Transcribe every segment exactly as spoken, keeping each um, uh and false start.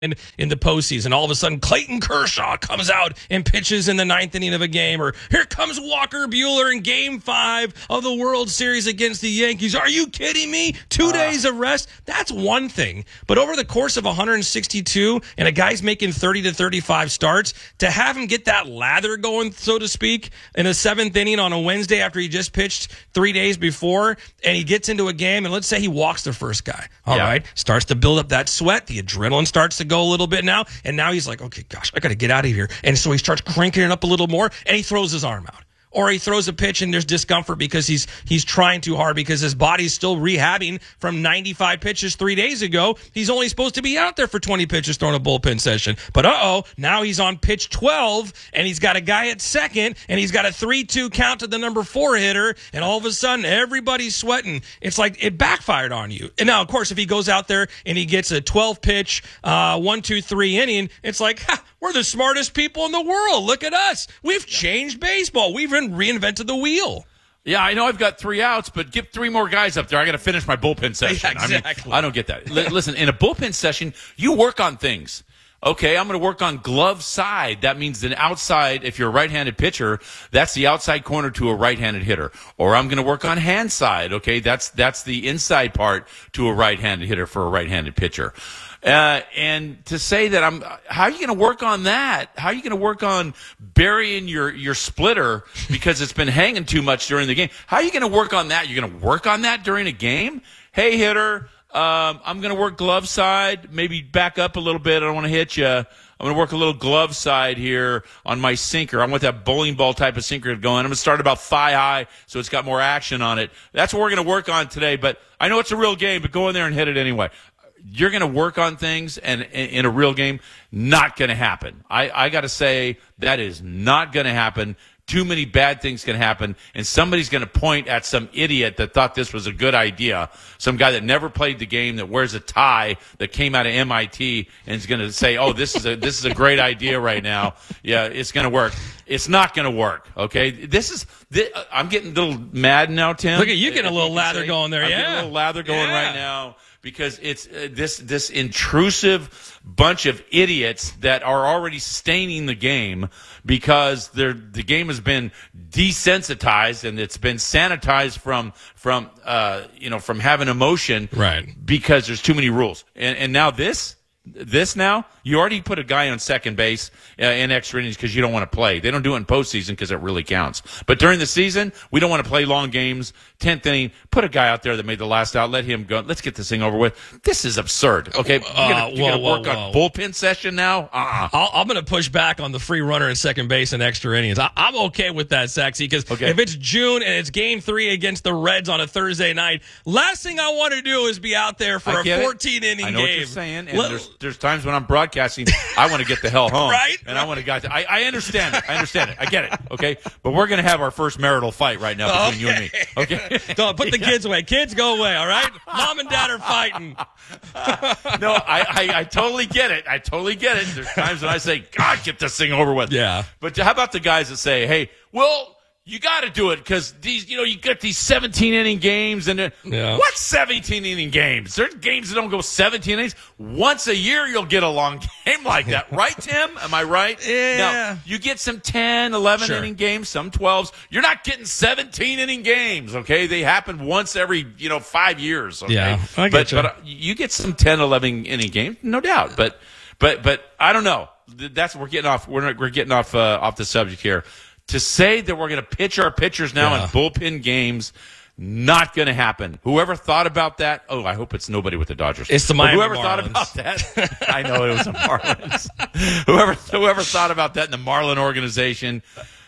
in, in the postseason. All of a sudden, Clayton Kershaw comes out and pitches in the ninth inning of a game. Or here comes Walker Buehler in game five of the World Series against the Yankees. Are you kidding me? Two uh, days of rest? That's one thing. But over the course of one hundred sixty-two, and a guy's making thirty to thirty-five starts, to have him get that lather going, so to speak, in a seventh inning on a Wednesday after he just pitched three days before, and he gets into a game, and let's say he walks the first guy. All yeah. right, starts to build up that sweat. The adrenaline starts to go a little bit now, and now he's like, okay, gosh, I got to get out of here. And so he starts cranking it up a little more, and he throws his arm out. Or he throws a pitch and there's discomfort because he's he's trying too hard because his body's still rehabbing from ninety-five pitches three days ago. He's only supposed to be out there for twenty pitches throwing a bullpen session. But uh-oh, now he's on pitch twelve, and he's got a guy at second, and he's got a three two count to the number four hitter, and all of a sudden everybody's sweating. It's like it backfired on you. And now, of course, if he goes out there and he gets a twelve-pitch, uh, one, two, three inning, it's like, ha, we're the smartest people in the world. Look at us. We've changed baseball. We've reinvented the wheel. Yeah, I know I've got three outs, but get three more guys up there. I got to finish my bullpen session. Yeah, exactly. I mean, I don't get that. L- listen, in a bullpen session, you work on things. Okay, I'm going to work on glove side. That means an outside, if you're a right-handed pitcher, that's the outside corner to a right-handed hitter. Or I'm going to work on hand side. Okay, that's that's the inside part to a right-handed hitter for a right-handed pitcher. Uh, and to say that I'm, how are you going to work on that? How are you going to work on burying your, your splitter because it's been hanging too much during the game? How are you going to work on that? You're going to work on that during a game? Hey, hitter, um, I'm going to work glove side, maybe back up a little bit. I don't want to hit you. I'm going to work a little glove side here on my sinker. I want that bowling ball type of sinker to go in. I'm going to start about thigh high so it's got more action on it. That's what we're going to work on today. But I know it's a real game, but go in there and hit it anyway. You're going to work on things, and in a real game, not going to happen. I, I got to say that is not going to happen. Too many bad things can happen, and somebody's going to point at some idiot that thought this was a good idea, some guy that never played the game, that wears a tie, that came out of M I T, and is going to say, "Oh, this is a this is a great idea right now. Yeah, it's going to work." It's not going to work. Okay, this is. This, I'm getting a little mad now, Tim. Look at you getting a little lather say, going there. I'm yeah, getting a little lather going yeah. right now. Because it's uh, this this intrusive bunch of idiots that are already staining the game because they're, the game has been desensitized and it's been sanitized from from uh, you know from having emotion, right? Because there's too many rules, and and now this. This now, you already put a guy on second base uh, in extra innings because you don't want to play. They don't do it in postseason because it really counts. But during the season, we don't want to play long games. tenth inning, put a guy out there that made the last out. Let him go. Let's get this thing over with. This is absurd. Okay, you're uh, going to work whoa. on bullpen session now? Uh-uh. I'll, I'm going to push back on the free runner at second base and extra innings. I, I'm okay with that, Saxy, because okay. if it's June and it's game three against the Reds on a Thursday night, last thing I want to do is be out there for a fourteen-inning game. I know what you're saying, and Let, there's There's times when I'm broadcasting, I want to get the hell home. Right? And I want to get, I, I understand it. I understand it. I get it. Okay? But we're going to have our first marital fight right now between okay. you and me. Okay? Don't put the yeah. kids away. Kids, go away, all right? Mom and dad are fighting. Uh, no, I, I, I totally get it. I totally get it. There's times when I say, God, get this thing over with. Yeah. But how about the guys that say, hey, well, you got to do it because these, you know, you get these seventeen inning games and yeah. what seventeen inning games? There's games that don't go seventeen innings. Once a year, you'll get a long game like that, right, Tim? Am I right? Yeah. Now, you get some ten, eleven sure. inning games, some twelves. You're not getting seventeen inning games. Okay, they happen once every, you know, five years. Okay? Yeah, I get but you. but uh, you get some ten, eleven inning games, no doubt. But but but I don't know. That's we're getting off. We're not, we're getting off uh, off the subject here. To say that we're going to pitch our pitchers now yeah. in bullpen games, not going to happen. Whoever thought about that, oh, I hope it's nobody with the Dodgers. It's the Miami Whoever Marlins. thought about that, I know it was the Marlins. whoever whoever thought about that in the Marlin organization.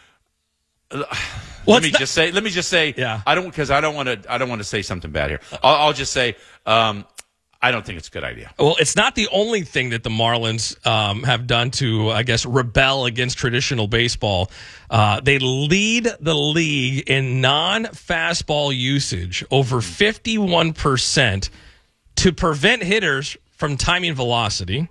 Well, let me that? just say. Let me just say. Yeah. I don't because I don't want to. I don't want to say something bad here. I'll, I'll just say. Um, I don't think it's a good idea. Well, it's not the only thing that the Marlins um, have done to, I guess, rebel against traditional baseball. Uh, they lead the league in non-fastball usage, over fifty-one percent, to prevent hitters from timing velocity.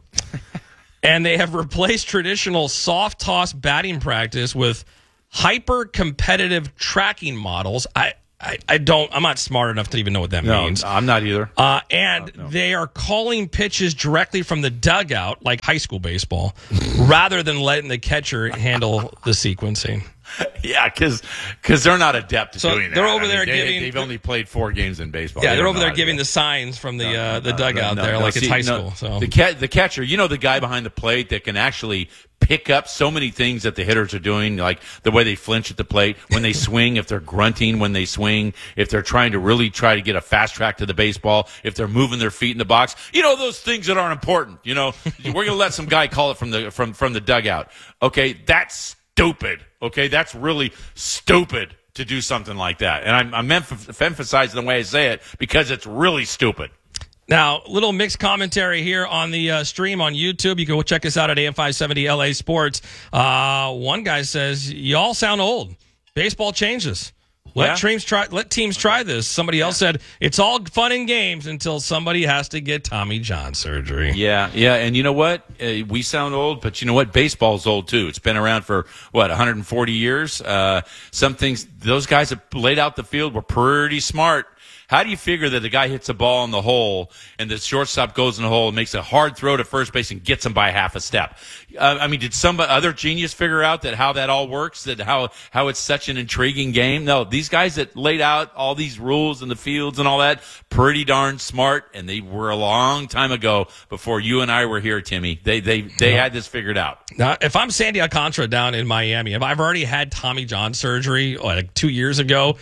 And they have replaced traditional soft toss batting practice with hyper-competitive tracking models. I I, I don't. I'm not smart enough to even know what that No, means. I'm not either. Uh, and No, no. they are calling pitches directly from the dugout, like high school baseball, rather than letting the catcher handle the sequencing. Yeah, because they're not adept at So doing that. they're over I mean, there they, giving- They've only played four games in baseball. Yeah, They they're don't over know there how to do giving it. the signs from the uh, the No, dugout no, there, no, like see, it's high no, school. So the ca- the catcher, you know, the guy behind the plate that can actually pick up so many things that the hitters are doing, like the way they flinch at the plate, when they swing, if they're grunting when they swing, if they're trying to really try to get a fast track to the baseball, if they're moving their feet in the box, you know, those things that aren't important. You know, we're going to let some guy call it from the from from the dugout. Okay, that's stupid. Okay, that's really stupid to do something like that. And I'm, I'm emph- emphasizing the way I say it because it's really stupid. now, little mixed commentary here on the uh, stream on YouTube. You can go check us out at A M five seventy L A Sports. Uh, one guy says, y'all sound old. Baseball changes. Let Yeah. teams try. Let teams try this. Somebody else said it's all fun and games until somebody has to get Tommy John surgery. Yeah, yeah, and you know what? Uh, we sound old, but you know what? Baseball's old too. It's been around for what one hundred forty years. Uh, some things those guys that laid out the field were pretty smart. How do you figure that the guy hits a ball in the hole and the shortstop goes in the hole and makes a hard throw to first base and gets him by half a step? Uh, I mean, did some other genius figure out that how that all works, that how, how it's such an intriguing game? No, these guys that laid out all these rules in the fields and all that, pretty darn smart, and they were a long time ago before you and I were here, Timmy. They they they had this figured out. Now, if I'm Sandy Alcantara down in Miami, if I've already had Tommy John surgery like two years ago,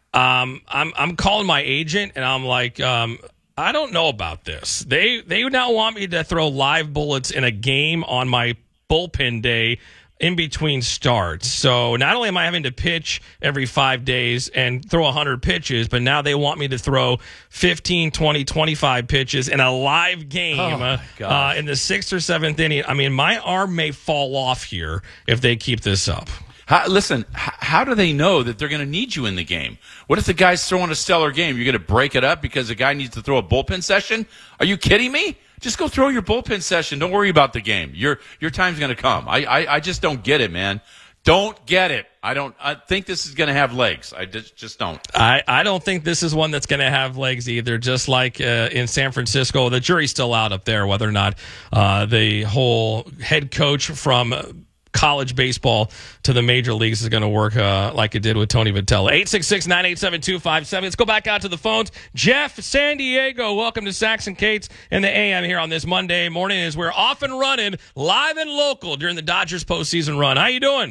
um, I'm I'm calling my agent and I'm like, um, I don't know about this. They they now want me to throw live bullets in a game on my bullpen day in between starts. So not only am I having to pitch every five days and throw one hundred pitches, but now they want me to throw fifteen, twenty, twenty-five pitches in a live game Oh, my uh, gosh. uh, in the sixth or seventh inning. I mean, my arm may fall off here if they keep this up. How, listen, h- how do they know that they're going to need you in the game? What if the guy's throwing a stellar game? You're going to break it up because the guy needs to throw a bullpen session? Are you kidding me? Just go throw your bullpen session. Don't worry about the game. Your your time's going to come. I, I I just don't get it, man. Don't get it. I don't. I think this is going to have legs. I just just don't. I, I don't think this is one that's going to have legs either. Just like uh, in San Francisco, the jury's still out up there whether or not uh, the whole head coach from uh, college baseball to the major leagues is going to work uh, like it did with Tony Vitello. eight six six, nine eight seven, two five seven. Let's go back out to the phones. Jeff, San Diego, welcome to Sax and Cates and the A M here on this Monday morning as we're off and running live and local during the Dodgers postseason run. How you doing?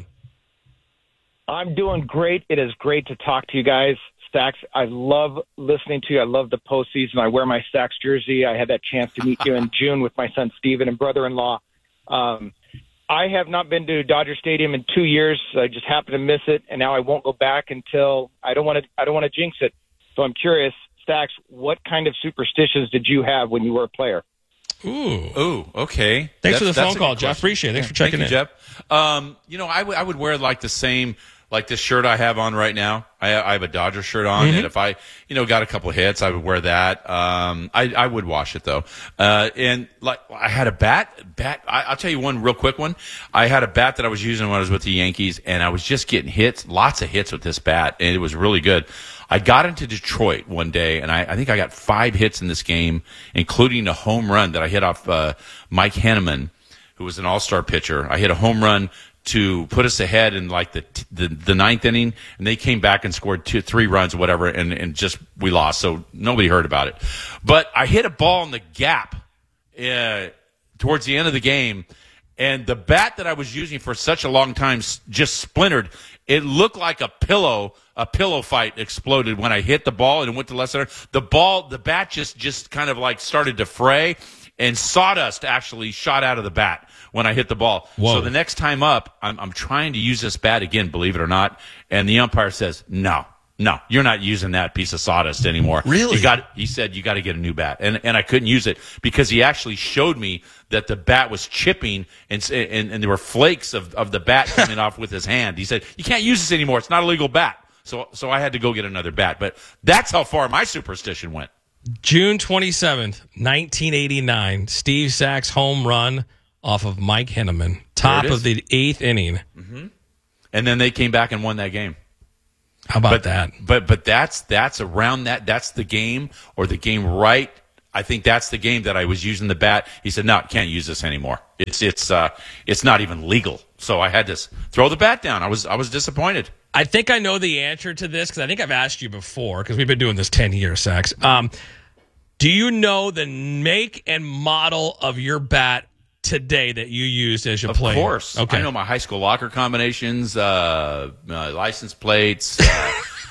I'm doing great. It is great to talk to you guys. Stax, I love listening to you. I love the postseason. I wear my Stax jersey. I had that chance to meet you in June with my son Steven and brother-in-law. Um, I have not been to Dodger Stadium in two years. I just happened to miss it, and now I won't go back until I don't want to. I don't want to jinx it. So I'm curious, Stax, what kind of superstitions did you have when you were a player? Ooh. Ooh, okay. Thanks That's- for the that's phone a good call, Jeff. question. Appreciate it. Thanks for checking Thank you, in. Jeff. Um, you know, I would I would wear like the same, like this shirt I have on right now. I, I have a Dodger shirt on, Mm-hmm. and if I, you know, got a couple hits, I would wear that. Um, I, I would wash it though. Uh, and like I had a bat, bat. I, I'll tell you one real quick one. I had a bat that I was using when I was with the Yankees, and I was just getting hits, lots of hits with this bat, and it was really good. I got into Detroit one day, and I, I think I got five hits in this game, including a home run that I hit off uh, Mike Hanneman, who was an all-star pitcher. I hit a home run to put us ahead in like the the, the ninth inning, and they came back and scored two, three runs or whatever, and, and just we lost. So nobody heard about it. But I hit a ball in the gap uh, towards the end of the game, and the bat that I was using for such a long time s- just splintered. It looked like a pillow. A pillow fight exploded when I hit the ball and it went to left center. The ball, the bat just just kind of like started to fray, and sawdust actually shot out of the bat when I hit the ball. Whoa. So the next time up, I'm, I'm trying to use this bat again, believe it or not, and the umpire says, no, no, you're not using that piece of sawdust anymore. Really? You got, he said, you got to get a new bat. And and I couldn't use it because he actually showed me that the bat was chipping, and and, and there were flakes of, of the bat coming off with his hand. He said, you can't use this anymore. It's not a legal bat. So so I had to go get another bat. But that's how far my superstition went. June twenty-seventh, nineteen eighty-nine, Steve Sax home run off of Mike Henneman, top There it of the eighth inning. And then they came back and won that game. How about but, that? But but that's that's around that. That's the game or the game right. I think that's the game that I was using the bat. He said, "No, can't use this anymore. It's it's uh it's not even legal." So I had to throw the bat down. I was I was disappointed. I think I know the answer to this because I think I've asked you before because we've been doing this ten years, Sax. Um, do you know the make and model of your bat today that you used as you Of played? Of course. Okay. I know my high school locker combinations, uh, uh, license plates, uh,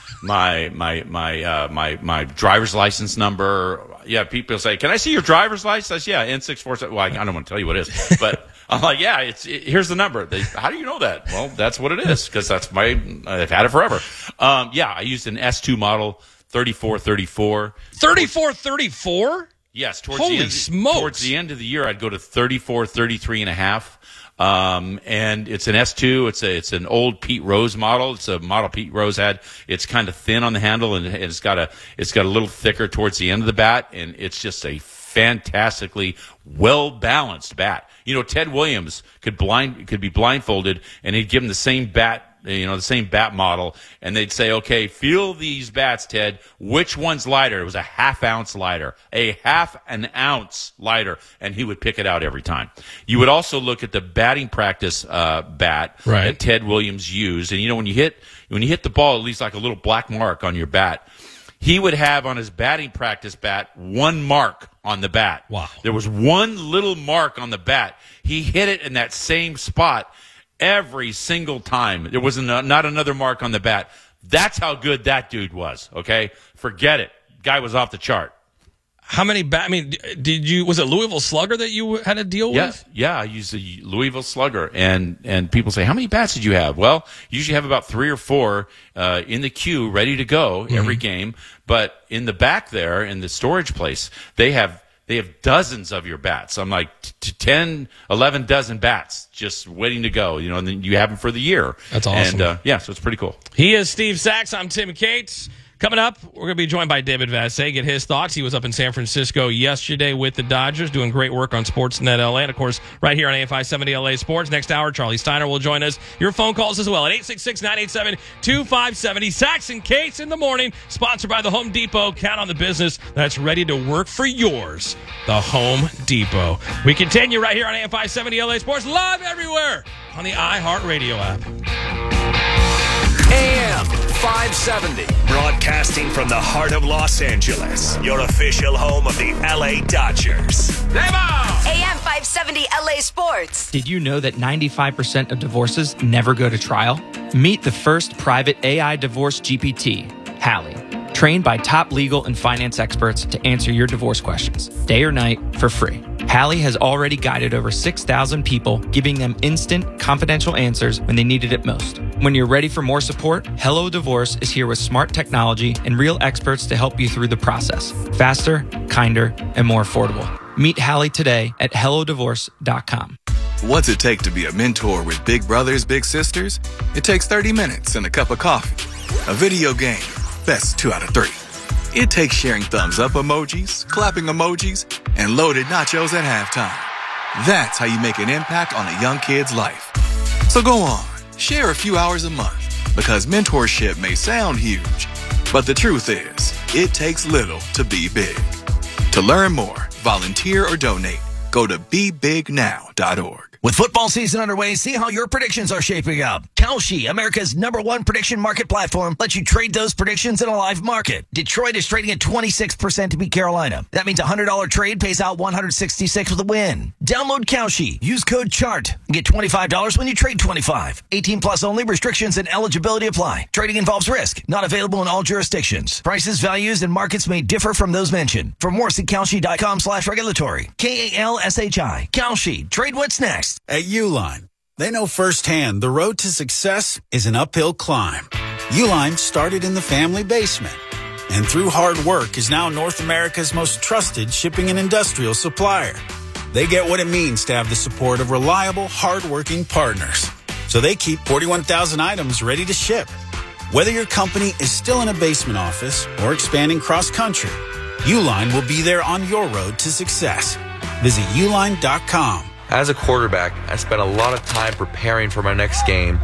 my my my uh, my my driver's license number. Yeah, people say, "Can I see your driver's license?" Yeah, N six four seven. Well, I don't want to tell you what it is, but I'm like, "Yeah, it's it, here's the number." They, how do you know that? Well, that's what it is because that's my. I've had it forever. Um, yeah, I used an S two model, thirty-four thirty-four. thirty-four thirty-four? Yes, towards Holy the end, smokes. Towards the end of the year, I'd go to thirty-four thirty-three and a half. Um, and it's an S two. It's a, it's an old Pete Rose model. It's a model Pete Rose had. It's kind of thin on the handle and it's got a, it's got a little thicker towards the end of the bat. And it's just a fantastically well-balanced bat. You know, Ted Williams could blind, could be blindfolded and he'd give him the same bat, you know, the same bat model, and they'd say, "Okay, feel these bats, Ted. Which one's lighter?" It was a half ounce lighter, a half an ounce lighter, and he would pick it out every time. You would also look at the batting practice uh, bat right. that Ted Williams used, and you know when you hit when you hit the ball, it leaves like a little black mark on your bat. He would have on his batting practice bat one mark on the bat. Wow. There was one little mark on the bat. He hit it in that same spot every single time. There was an, not another mark on the bat. That's how good that dude was, okay? Forget it. Guy was off the chart. How many bat? I mean, did you? Was it Louisville Slugger that you had to deal Yeah, with? yeah. I used the Louisville Slugger, and and people say, "How many bats did you have?" Well, you usually have about three or four uh, in the queue, ready to go mm-hmm. every game. But in the back there, in the storage place, they have they have dozens of your bats. I'm like t- ten, eleven dozen bats just waiting to go. You know, and then you have them for the year. That's awesome. And uh, yeah, so it's pretty cool. He is Steve Sax. I'm Tim Cates. Coming up, we're going to be joined by David Vassegh, get his thoughts. He was up in San Francisco yesterday with the Dodgers, doing great work on Sportsnet L A. And, of course, right here on A F I seventy L A Sports. Next hour, Charlie Steiner will join us. Your phone calls as well at eight six six, nine eight seven, two five seven zero. Sax and Cates in the morning, sponsored by the Home Depot. Count on the business that's ready to work for yours, the Home Depot. We continue right here on A F I seventy L A Sports, live everywhere on the iHeartRadio app. A M five seventy. Broadcasting from the heart of Los Angeles. Your official home of the L A Dodgers. A M five seventy L A Sports. Did you know that ninety-five percent of divorces never go to trial? Meet the first private A I divorce G P T, Hallie. Trained by top legal and finance experts to answer your divorce questions, day or night, for free. Hallie has already guided over six thousand people, giving them instant, confidential answers when they needed it most. When you're ready for more support, Hello Divorce is here with smart technology and real experts to help you through the process. Faster, kinder, and more affordable. Meet Hallie today at hello divorce dot com. What's it take to be a mentor with big brothers, big sisters? It takes thirty minutes and a cup of coffee. A video game, best two out of three. It takes sharing thumbs up emojis, clapping emojis, and loaded nachos at halftime. That's how you make an impact on a young kid's life. So go on, share a few hours a month, because mentorship may sound huge, but the truth is, it takes little to be big. To learn more, volunteer or donate, go to be big now dot org. With football season underway, see how your predictions are shaping up. Kalshi, America's number one prediction market platform, lets you trade those predictions in a live market. Detroit is trading at twenty-six percent to beat Carolina. That means a one hundred dollars trade pays out one hundred sixty-six with a win. Download Kalshi. Use code CHART and get twenty-five dollars when you trade twenty-five dollars. eighteen plus only. Restrictions and eligibility apply. Trading involves risk. Not available in all jurisdictions. Prices, values, and markets may differ from those mentioned. For more, see Kalshi.com slash regulatory. K A L S H I. Kalshi. Trade what's next. At Uline, they know firsthand the road to success is an uphill climb. Uline started in the family basement and through hard work is now North America's most trusted shipping and industrial supplier. They get what it means to have the support of reliable, hardworking partners. So they keep forty-one thousand items ready to ship. Whether your company is still in a basement office or expanding cross-country, Uline will be there on your road to success. Visit uline dot com. As a quarterback, I spent a lot of time preparing for my next game,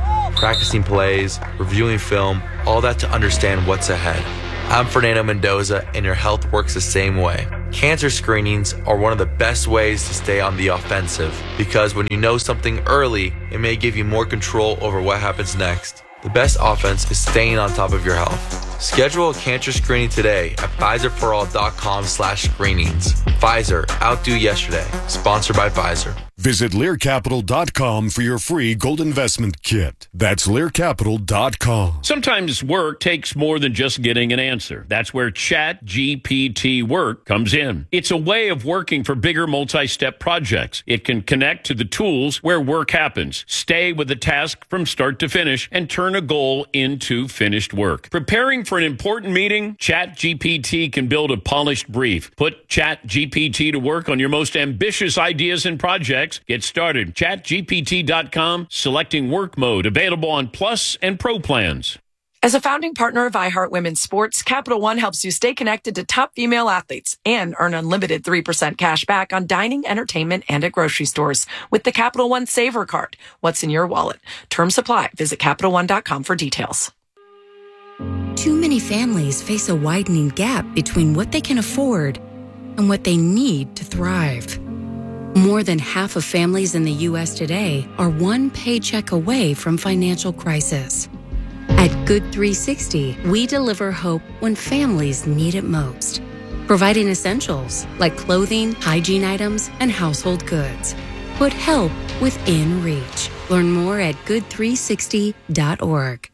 practicing plays, reviewing film, all that to understand what's ahead. I'm Fernando Mendoza, and your health works the same way. Cancer screenings are one of the best ways to stay on the offensive because when you know something early, it may give you more control over what happens next. The best offense is staying on top of your health. Schedule a cancer screening today at Pfizer for all dot com slash screenings. Pfizer, outdo yesterday. Sponsored by Pfizer. Visit Lear Capital dot com for your free gold investment kit. That's Lear Capital dot com. Sometimes work takes more than just getting an answer. That's where Chat G P T Work comes in. It's a way of working for bigger multi-step projects. It can connect to the tools where work happens, stay with the task from start to finish, and turn a goal into finished work. Preparing for an important meeting, Chat G P T can build a polished brief. Put Chat G P T to work on your most ambitious ideas and projects. Get started. Chat G P T dot com, selecting work mode, available on Plus and Pro plans. As a founding partner of iHeart Women's Sports, Capital One helps you stay connected to top female athletes and earn unlimited three percent cash back on dining, entertainment, and at grocery stores with the Capital One Saver Card. What's in your wallet? Terms apply. Visit Capital One dot com for details. Too many families face a widening gap between what they can afford and what they need to thrive. More than half of families in the U S today are one paycheck away from financial crisis. At Good three sixty, we deliver hope when families need it most, providing essentials like clothing, hygiene items, and household goods. Put help within reach. Learn more at good three sixty dot org.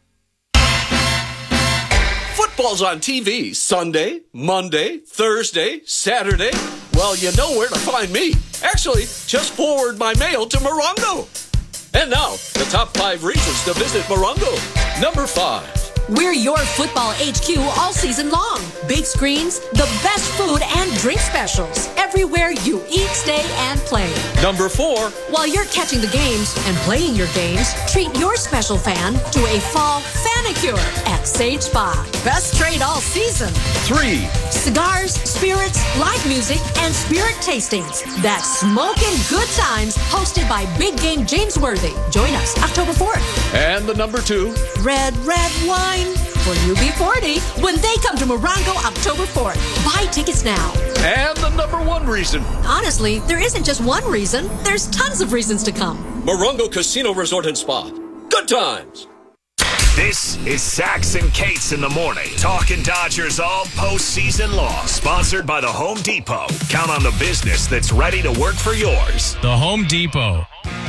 Football's on T V Sunday, Monday, Thursday, Saturday. Well, you know where to find me. Actually, just forward my mail to Morongo. And now, the top five reasons to visit Morongo. Number five. We're your football H Q all season long. Big screens, the best food and drink specials. Everywhere you eat, stay, and play. Number four. While you're catching the games and playing your games, treat your special fan to a fall fanicure at Sage Spa. Best trade all season. Three. Cigars, spirits, live music, and spirit tastings. That's smoking good times hosted by Big Game James Worthy. Join us October fourth. And the number two. Red, red wine. For U B forty when they come to Morongo October fourth. Buy tickets now. And the number one reason. Honestly, there isn't just one reason. There's tons of reasons to come. Morongo Casino Resort and Spa. Good times. This is Sax and Cates in the morning. Talking Dodgers all postseason long. Sponsored by the Home Depot. Count on the business that's ready to work for yours. The Home Depot.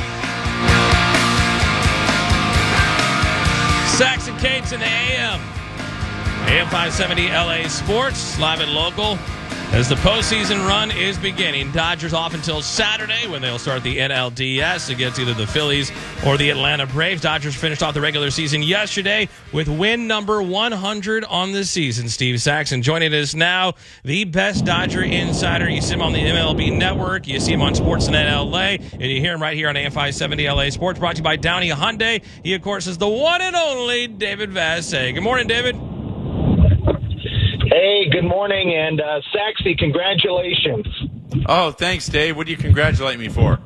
Sax and Cates in the A M. A M five seventy L A Sports, live and local. As the postseason run is beginning, Dodgers off until Saturday when they'll start the N L D S against either the Phillies or the Atlanta Braves. Dodgers finished off the regular season yesterday with win number one hundred on the season. Steve Saxon joining us now, the best Dodger insider. You see him on the M L B Network. You see him on Sportsnet L A. And you hear him right here on A M five seventy L A Sports, brought to you by Downey Hyundai. He, of course, is the one and only David Vassegh. Good morning, David. Hey, good morning, and uh, Saxy, congratulations. Oh, thanks, Dave. What do you congratulate me for?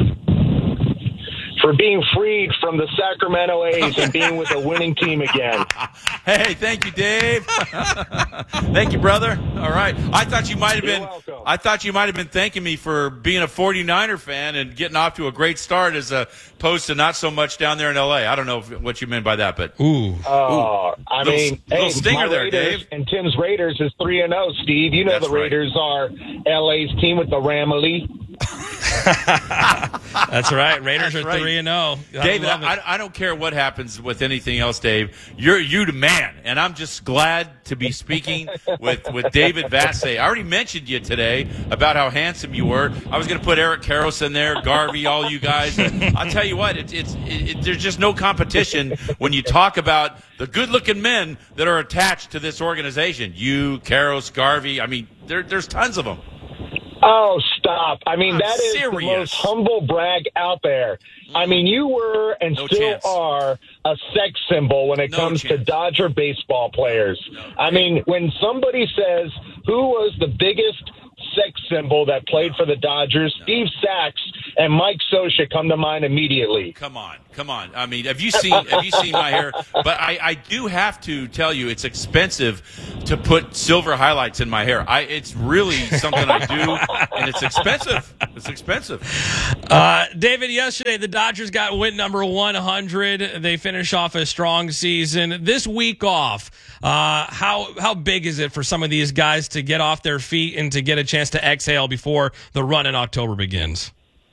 For being freed from the Sacramento A's and being with a winning team again. Hey, thank you, Dave. Thank you, brother. All right. I thought you might have been welcome. I thought you might have been thanking me for being a forty-niner fan and getting off to a great start as opposed to not so much down there in L A. I don't know if, what you meant by that, but ooh. Oh, uh, I little, mean, little hey, stinger my there, Raiders Dave. And Tim's Raiders is three and oh, Steve. You know That's the Raiders right. are L A's team with the Ramily. That's right. Raiders That's are right. three and zero. David, I, I don't care what happens with anything else, Dave. You're you the man, and I'm just glad to be speaking with, with David Vassegh. I already mentioned you today about how handsome you were. I was going to put Eric Karros in there, Garvey, all you guys. I'll tell you what, it, it's it, it, there's just no competition when you talk about the good-looking men that are attached to this organization. You, Karros, Garvey. I mean, there, there's tons of them. Oh, stop. I mean, I'm that is serious. the most humble brag out there. I mean, you were and No still chance. are a sex symbol when it No comes chance. to Dodger baseball players. I mean, when somebody says, who was the biggest sex symbol that played for the Dodgers. Steve Sachs and Mike Scioscia come to mind immediately. Come on, come on. I mean, have you seen have you seen my hair? But I, I do have to tell you, it's expensive to put silver highlights in my hair. I it's really something I do, and it's expensive. It's expensive. Uh, David, yesterday the Dodgers got win number one hundred. They finish off a strong season. This week off, uh, how how big is it for some of these guys to get off their feet and to get a chance to exhale before the run in October begins?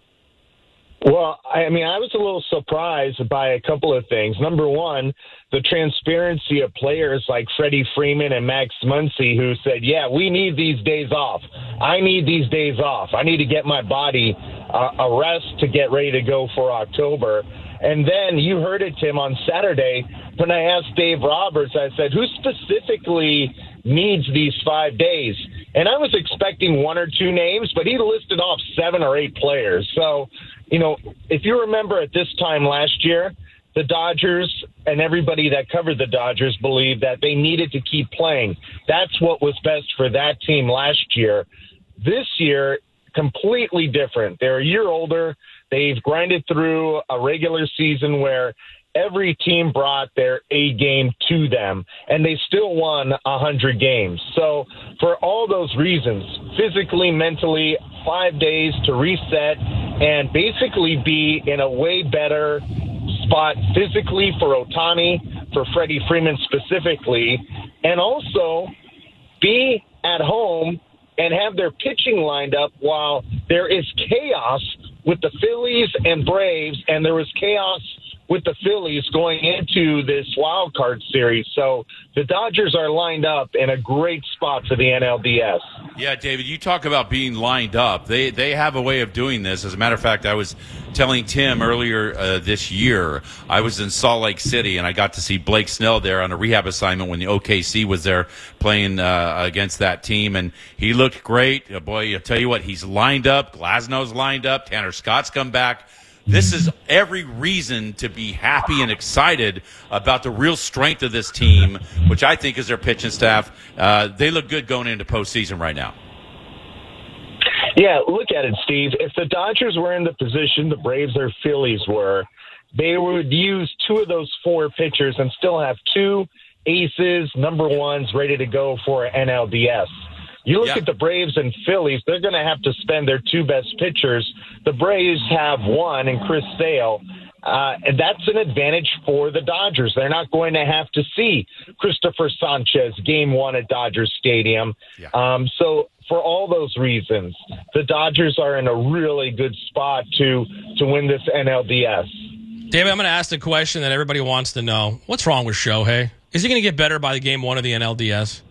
Well, I mean, I was a little surprised by a couple of things. Number one, the transparency of players like Freddie Freeman and Max Muncy, who said, yeah, we need these days off. I need these days off. I need to get my body uh, a rest to get ready to go for October. And then you heard it, Tim, on Saturday when I asked Dave Roberts, I said, who specifically needs these five days? And I was expecting one or two names, but he listed off seven or eight players. So, you know, if you remember at this time last year, the Dodgers and everybody that covered the Dodgers believed that they needed to keep playing. That's what was best for that team last year. This year, completely different. They're a year older. They've grinded through a regular season where every team brought their A game to them, and they still won one hundred games. So for all those reasons, physically, mentally, five days to reset and basically be in a way better spot physically for Ohtani, for Freddie Freeman specifically, and also be at home and have their pitching lined up while there is chaos with the Phillies and Braves, and there was chaos with the Phillies going into this wild card series. So the Dodgers are lined up in a great spot for the N L D S. Yeah, David, you talk about being lined up. They they have a way of doing this. As a matter of fact, I was telling Tim earlier uh, this year, I was in Salt Lake City, and I got to see Blake Snell there on a rehab assignment when the O K C was there playing uh, against that team, and he looked great. Uh, boy, I'll tell you what, he's lined up. Glasnow's lined up. Tanner Scott's come back. This is every reason to be happy and excited about the real strength of this team, which I think is their pitching staff. Uh, they look good going into postseason right now. Yeah, look at it, Steve. If the Dodgers were in the position the Braves or Phillies were, they would use two of those four pitchers and still have two aces, number ones, ready to go for N L D S. You look yeah. at the Braves and Phillies, they're going to have to spend their two best pitchers. The Braves have one in Chris Sale, uh, and that's an advantage for the Dodgers. They're not going to have to see Christopher Sanchez game one at Dodger Stadium. Yeah. Um, so for all those reasons, the Dodgers are in a really good spot to, to win this N L D S. David, I'm going to ask the question that everybody wants to know. What's wrong with Shohei? Is he going to get better by the game one of the N L D S?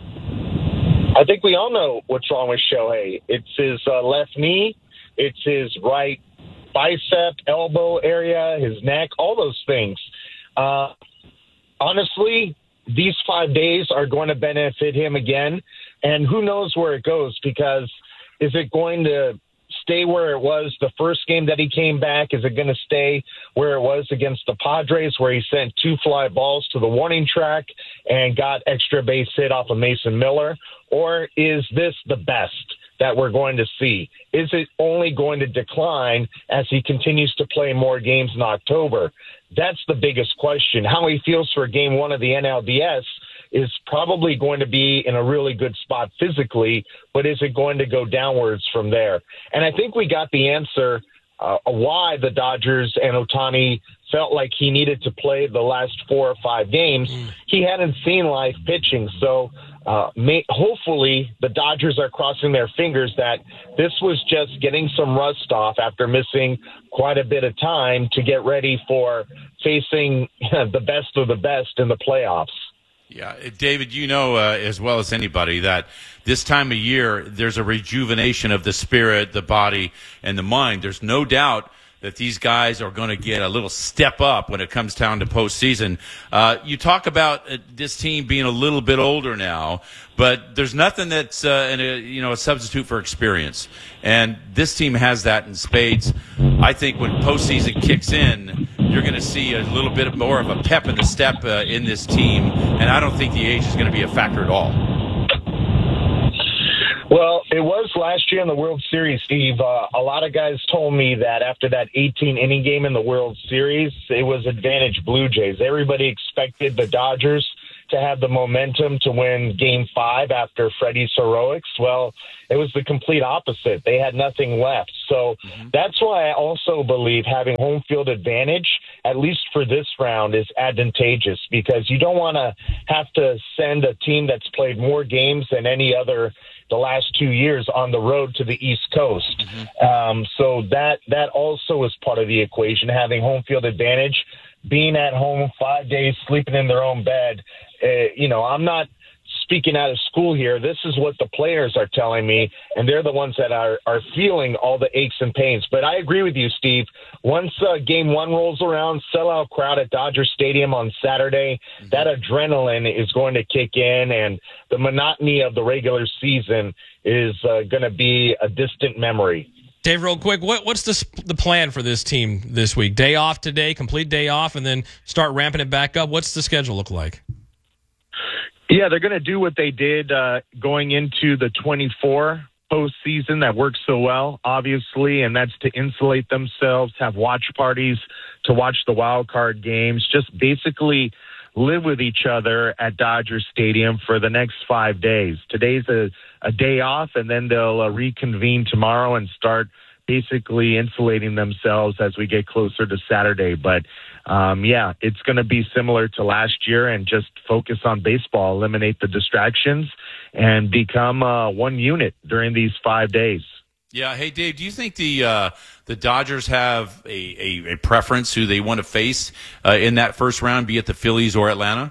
I think we all know what's wrong with Shohei. It's his uh, left knee. It's his right bicep, elbow area, his neck, all those things. Uh, honestly, these five days are going to benefit him again. And who knows where it goes, because is it going to stay where it was the first game that he came back? Is it going to stay where it was against the Padres, where he sent two fly balls to the warning track and got extra base hit off of Mason Miller? Or is this the best that we're going to see? Is it only going to decline as he continues to play more games in October? That's the biggest question. How he feels for game one of the N L D S is probably going to be in a really good spot physically, but is it going to go downwards from there? And I think we got the answer uh, why the Dodgers and Ohtani felt like he needed to play the last four or five games. Mm. He hadn't seen live pitching, so uh, may, hopefully the Dodgers are crossing their fingers that this was just getting some rust off after missing quite a bit of time to get ready for facing the best of the best in the playoffs. Yeah, David, you know uh, as well as anybody that this time of year there's a rejuvenation of the spirit, the body, and the mind. There's no doubt that these guys are going to get a little step up when it comes down to postseason. Uh, you talk about uh, this team being a little bit older now, but there's nothing that's uh, in a, you know, a substitute for experience. And this team has that in spades. I think when postseason kicks in, you're going to see a little bit more of a pep in the step uh, in this team, and I don't think the age is going to be a factor at all. Well, it was last year in the World Series, Steve. Uh, a lot of guys told me that after that eighteen-inning game in the World Series, it was advantage Blue Jays. Everybody expected the Dodgers to have the momentum to win Game five after Freddie's heroics. Well, it was the complete opposite. They had nothing left. So mm-hmm. that's why I also believe having home field advantage, at least for this round, is advantageous, because you don't want to have to send a team that's played more games than any other the last two years on the road to the East Coast. Mm-hmm. Um, so that that also is part of the equation, having home field advantage, being at home five days, sleeping in their own bed. Uh, you know, I'm not speaking out of school here. This is what the players are telling me, and they're the ones that are, are feeling all the aches and pains. But I agree with you, Steve. Once uh, game one rolls around, sellout crowd at Dodger Stadium on Saturday, mm-hmm. that adrenaline is going to kick in, and the monotony of the regular season is uh, going to be a distant memory. Dave, real quick, what, what's the the plan for this team this week? Day off today, complete day off, and then start ramping it back up. What's the schedule look like? Yeah, they're going to do what they did uh, going into the twenty-four postseason that worked so well, obviously, and that's to insulate themselves, have watch parties to watch the wild card games, just basically live with each other at Dodger Stadium for the next five days. Today's a, a day off, and then they'll uh, reconvene tomorrow and start basically insulating themselves as we get closer to Saturday. But, um, yeah, it's going to be similar to last year and just focus on baseball, eliminate the distractions, and become uh, one unit during these five days. Yeah. Hey, Dave, do you think the uh, the Dodgers have a, a, a preference who they want to face uh, in that first round, be it the Phillies or Atlanta?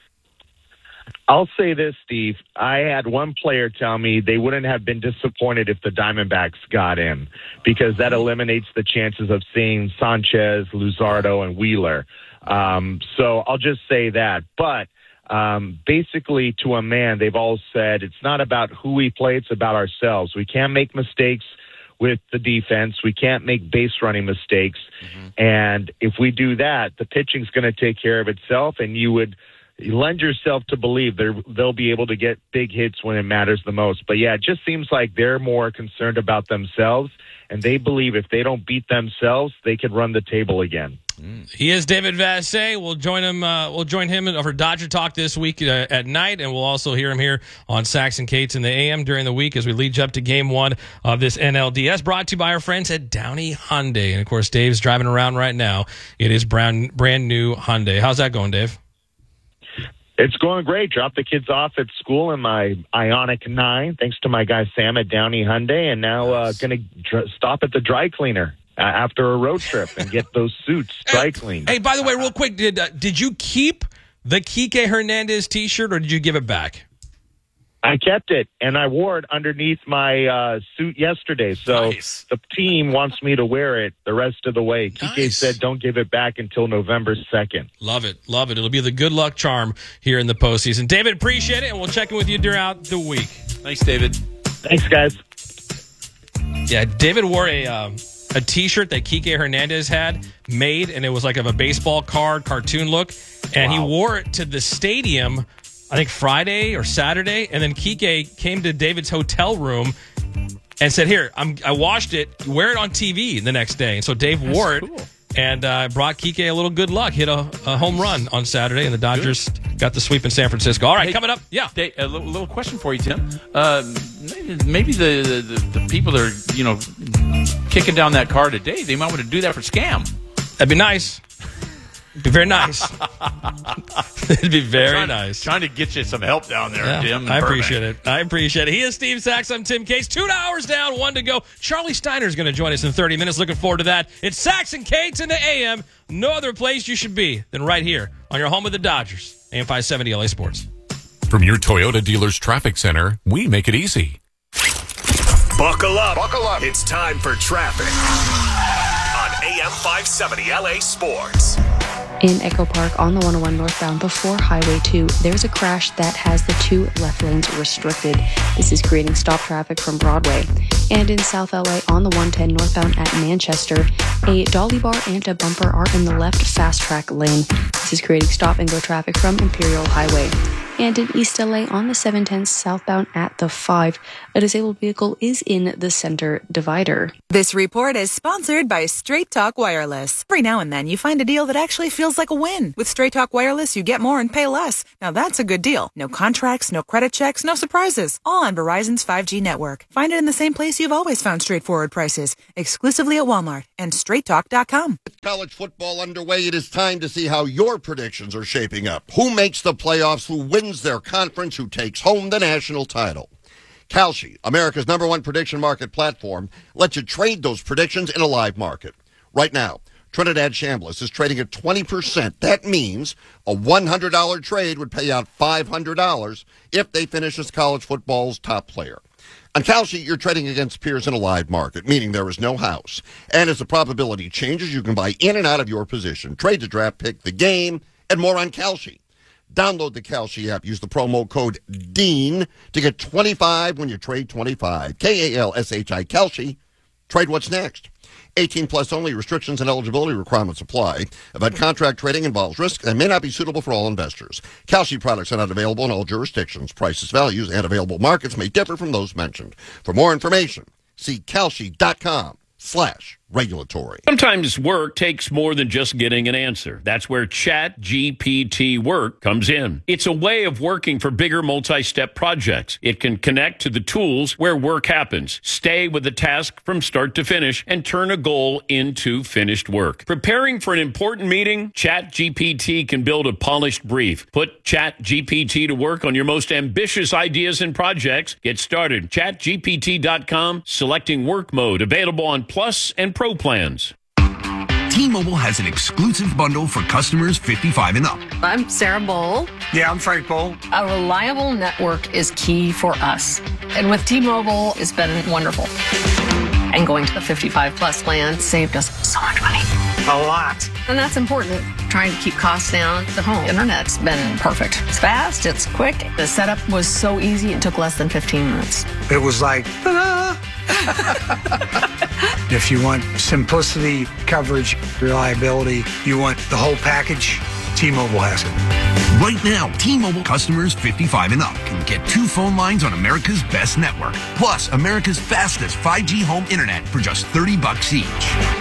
I'll say this, Steve. I had one player tell me they wouldn't have been disappointed if the Diamondbacks got in, because that eliminates the chances of seeing Sanchez, Luzardo, and Wheeler. Um, so I'll just say that. But um, basically, to a man, they've all said it's not about who we play, it's about ourselves. We can't make mistakes with the defense. We can't make base running mistakes. Mm-hmm. And if we do that, the pitching's going to take care of itself, and you would – you lend yourself to believe they'll be able to get big hits when it matters the most. But, yeah, it just seems like they're more concerned about themselves, and they believe if they don't beat themselves, they could run the table again. He is David Vassegh. We'll join him. Uh, we'll join him for Dodger Talk this week uh, at night, and we'll also hear him here on Sax and Cates in the A M during the week as we lead you up to Game One of this N L D S. Brought to you by our friends at Downey Hyundai, and of course, Dave's driving around right now. It is brand brand new Hyundai. How's that going, Dave? It's going great. Dropped the kids off at school in my Ioniq nine, thanks to my guy Sam at Downey Hyundai, and now uh, going to dr- stop at the dry cleaner uh, after a road trip and get those suits dry cleaned. Hey, by the way, real quick, did uh, did you keep the Kike Hernandez T-shirt, or did you give it back? I kept it, and I wore it underneath my uh, suit yesterday. So nice. The team wants me to wear it the rest of the way. Nice. Kike said don't give it back until November second. Love it. Love it. It'll be the good luck charm here in the postseason. David, appreciate it, and we'll check in with you throughout the week. Thanks, David. Thanks, guys. Yeah, David wore a um, a T-shirt that Kike Hernandez had made, and it was like of a baseball card, cartoon look, and wow. he wore it to the stadium I think Friday or Saturday, and then Kike came to David's hotel room and said, here, I'm, I washed it, wear it on T V the next day. And so Dave That's wore it, cool. and uh, brought Kike a little good luck, hit a, a home run on Saturday, and the Dodgers good. got the sweep in San Francisco. All right, hey, coming up, yeah. Dave, a little, little question for you, Tim. Uh, maybe the, the, the people that are, you know, kicking down that car today, they might want to do that for scam. That'd be nice. It'd be very nice. It'd be very trying, nice. Trying to get you some help down there, yeah, Tim. I appreciate it. I appreciate it. He is Steve Sax. I'm Tim Cates. Two hours down, one to go. Charlie Steiner is going to join us in thirty minutes. Looking forward to that. It's Sax and Cates in the A M. No other place you should be than right here on your home of the Dodgers. A M five seventy L A Sports. From your Toyota dealer's traffic center, we make it easy. Buckle up. Buckle up. It's time for traffic on A M five seventy L A Sports. In Echo Park on the one oh one northbound before Highway two, there's a crash that has the two left lanes restricted. This is creating stop traffic from Broadway. And in South L A on the one ten northbound at Manchester, a dolly bar and a bumper are in the left fast track lane. This is creating stop and go traffic from Imperial Highway. And in East L A on the seven ten southbound at the five, a disabled vehicle is in the center divider. This report is sponsored by Straight Talk Wireless. Every now and then you find a deal that actually feels like a win. With Straight Talk Wireless, you get more and pay less. Now that's a good deal. No contracts, no credit checks, no surprises. All on Verizon's five G network. Find it in the same place you've always found straightforward prices. Exclusively at Walmart and straight talk dot com. With college football underway, it is time to see how your predictions are shaping up. Who makes the playoffs, who wins their conference, who takes home the national title. Kalshi, America's number one prediction market platform, lets you trade those predictions in a live market. Right now, Trinidad Chambliss is trading at twenty percent. That means a one hundred dollars trade would pay out five hundred dollars if they finish as college football's top player. On Kalshi, you're trading against peers in a live market, meaning there is no house. And as the probability changes, you can buy in and out of your position, trade the draft pick, the game, and more on Kalshi. Download the Kalshi app. Use the promo code DEAN to get twenty-five when you trade twenty-five. K A L S H I, Kalshi. Trade what's next. eighteen plus only. Restrictions and eligibility requirements apply. Event contract trading involves risk and may not be suitable for all investors. Kalshi products are not available in all jurisdictions. Prices, values, and available markets may differ from those mentioned. For more information, see Kalshi.com slash regulatory. Sometimes work takes more than just getting an answer. That's where Chat G P T Work comes in. It's a way of working for bigger multi-step projects. It can connect to the tools where work happens, stay with the task from start to finish, and turn a goal into finished work. Preparing for an important meeting? Chat G P T can build a polished brief. Put Chat G P T to work on your most ambitious ideas and projects. Get started. chat G P T dot com, selecting work mode, available on Plus and Pro plans. T-Mobile has an exclusive bundle for customers fifty-five and up. I'm Sarah Bowl. Yeah, I'm Frank Bowl. A reliable network is key for us. And with T-Mobile, it's been wonderful. And going to the fifty-five plus plan saved us so much money. A lot. And that's important. Trying to keep costs down. The home internet's been perfect. It's fast, it's quick. The setup was so easy, it took less than fifteen minutes. It was like, ta-da! If you want simplicity, coverage, reliability, you want the whole package, T-Mobile has it. Right now, T-Mobile customers fifty-five and up can get two phone lines on America's best network, plus America's fastest five G home internet for just thirty bucks each.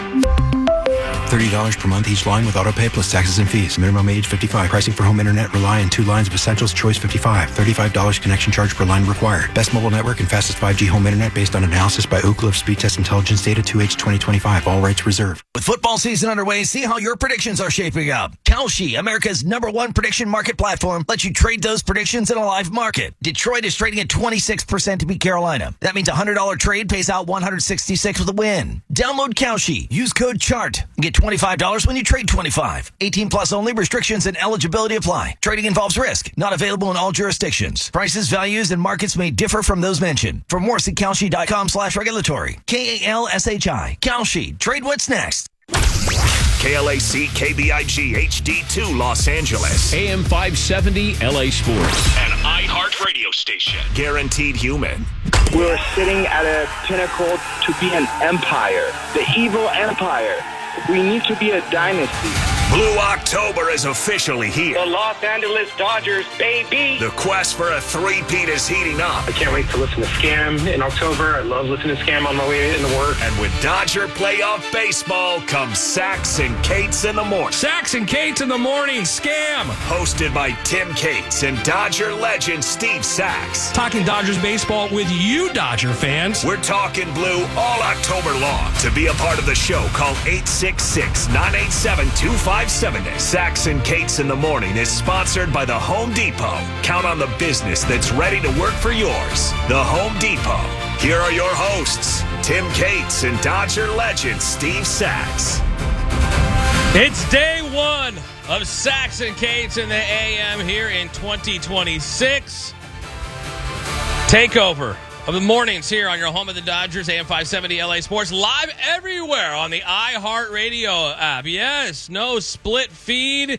thirty dollars per month each line with autopay plus taxes and fees. Minimum age fifty-five. Pricing for home internet rely on two lines of essentials. Choice fifty-five. thirty-five dollars connection charge per line required. Best mobile network and fastest five G home internet based on analysis by Ookla of Speed Test Intelligence data two H twenty twenty-five. All rights reserved. With football season underway, see how your predictions are shaping up. Kalshi, America's number one prediction market platform, lets you trade those predictions in a live market. Detroit is trading at twenty-six percent to beat Carolina. That means a one hundred dollars trade pays out one hundred sixty-six with a win. Download Kalshi. Use code CHART. Get twenty-five dollars when you trade twenty-five. eighteen plus only. Restrictions and eligibility apply. Trading involves risk. Not available in all jurisdictions. Prices, values, and markets may differ from those mentioned. For more, see Kalshi.com slash regulatory. K A L S H I. Kalshi. Trade what's next. K L A C K B I G H D two Los Angeles. A M five seventy L A Sports. An iHeart radio station. Guaranteed human. We're sitting at a pinnacle to be an empire. The evil empire. We need to be a dynasty. Blue October is officially here. The Los Angeles Dodgers, baby. The quest for a three-peat is heating up. I can't wait to listen to Scam in October. I love listening to Scam on my way into work. And with Dodger playoff baseball comes Sax and Cates in the morning. Sax and Cates in the morning, Scam. Hosted by Tim Cates and Dodger legend Steve Sax. Talking Dodgers baseball with you, Dodger fans. We're talking blue all October long. To be a part of the show, call eight six six, nine eight seven, two five seven zero. Sax and Cates in the morning is sponsored by the Home Depot. Count on the business that's ready to work for yours. The Home Depot. Here are your hosts, Tim Cates and Dodger legend Steve Sax. It's day one of Sax and Cates in the A M here in twenty twenty-six. Takeover of the mornings here on your home of the Dodgers, A M five seventy L A Sports, live everywhere on the iHeartRadio app. Yes, no split feed.